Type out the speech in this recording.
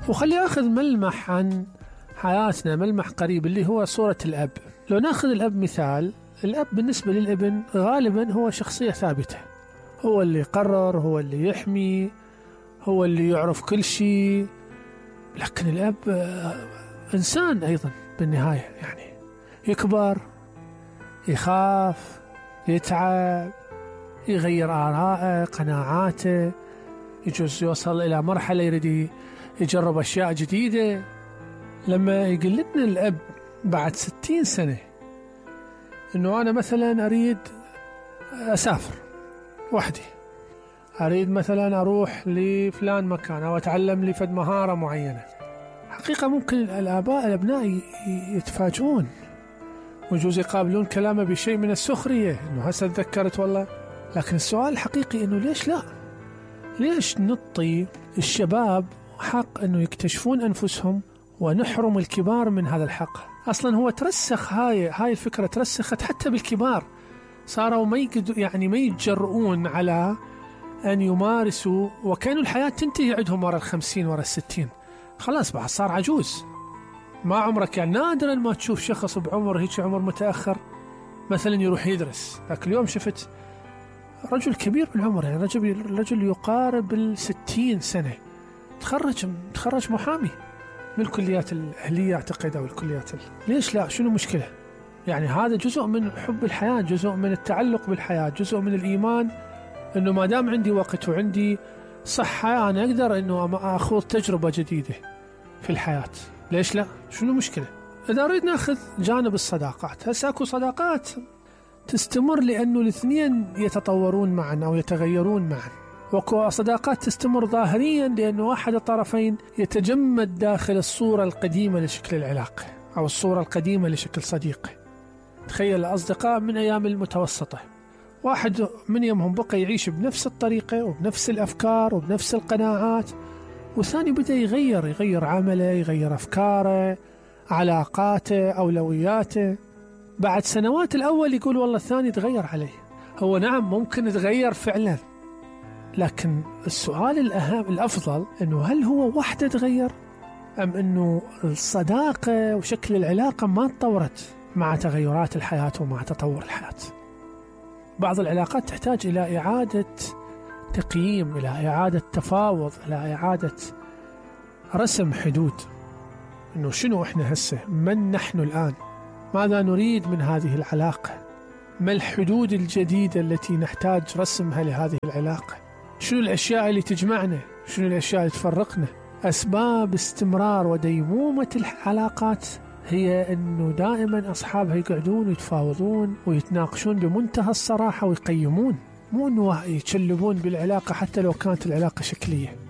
وخلي أخذ ملمح عن حياتنا، ملمح قريب اللي هو صورة الأب. لو نأخذ الأب مثال، الأب بالنسبة للابن غالبا هو شخصية ثابتة، هو اللي يقرر، هو اللي يحمي، هو اللي يعرف كل شيء. لكن الأب إنسان أيضا بالنهاية، يعني يكبر، يخاف، يتعب، يغير آراءه، قناعاته، يجوز يوصل إلى مرحلة يريد يجرب أشياء جديدة. لما يقول لنا الأب بعد 60 سنة إنه أنا مثلا أريد أسافر وحدي، أريد مثلا أروح لفلان مكان أو أتعلم لي فد مهارة معينة، حقيقة ممكن الآباء الأبناء يتفاجئون ويجوز يقابلون كلامه بشيء من السخرية، إنه هسه تذكرت والله. لكن السؤال الحقيقي إنه ليش لا؟ ليش نعطي الشباب حق إنه يكتشفون أنفسهم ونحرم الكبار من هذا الحق؟ أصلا هو ترسخ، هاي الفكرة ترسخت حتى بالكبار، صاروا ما يتجرؤون على أن يمارسوا، وكانوا الحياة تنتهي عندهم ورا 50 ورا 60، خلاص بعد صار عجوز. ما عمرك يعني نادرا ما تشوف شخص بعمر هيك عمر متأخر مثلا يروح يدرس. لكن اليوم شفت رجل كبير بالعمر، يعني رجل يقارب 60 سنة، تخرج محامي من الكليات الأهلية أعتقد أو الكليات ليش لا؟ شنو مشكلة؟ يعني هذا جزء من حب الحياة، جزء من التعلق بالحياة، جزء من الإيمان إنه ما دام عندي وقت وعندي صحة أنا أقدر إنه أخوض تجربة جديدة في الحياة. ليش لا؟ شنو مشكلة؟ إذا أريد نأخذ جانب الصداقات، هسه أكو صداقات تستمر لأنه الاثنين يتطورون معا أو يتغيرون معا، وكو صداقات تستمر ظاهريا لأنه أحد الطرفين يتجمد داخل الصورة القديمة لشكل العلاقة أو الصورة القديمة لشكل صديقه. تخيل الأصدقاء من أيام المتوسطة، واحد من يومهم بقى يعيش بنفس الطريقة وبنفس الأفكار وبنفس القناعات، والثاني بدأ يغير عمله، يغير أفكاره، علاقاته، أولوياته. بعد سنوات الأول يقول والله الثاني تغير عليه. هو نعم ممكن يتغير فعلا، لكن السؤال الأهم الأفضل إنه هل هو وحده تغير أم إنه الصداقة وشكل العلاقة ما تطورت مع تغيرات الحياة ومع تطور الحياة؟ بعض العلاقات تحتاج إلى إعادة تقييم، إلى إعادة تفاوض، إلى إعادة رسم حدود، إنه شنو إحنا هسه، من نحن الآن، ماذا نريد من هذه العلاقة، ما الحدود الجديدة التي نحتاج رسمها لهذه العلاقة، شنو الأشياء اللي تجمعنا، شنو الأشياء اللي تفرقنا. أسباب استمرار وديمومة العلاقات هي أنه دائما أصحابها يقعدون ويتفاوضون ويتناقشون بمنتهى الصراحة ويقيمون، مو أنه يتشلبون بالعلاقة حتى لو كانت العلاقة شكلية.